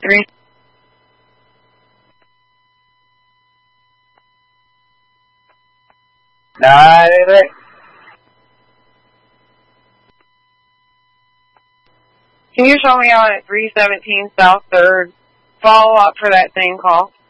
3. Can you show me out at 317 South 3rd? Follow up for that same call.